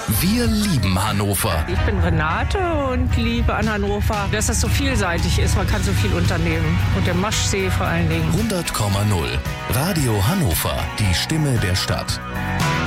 Wir lieben Hannover. Ich bin Renate und liebe an Hannover, dass es so vielseitig ist. Man kann so viel unternehmen. Und der Maschsee vor allen Dingen. 100,0 Radio Hannover, die Stimme der Stadt.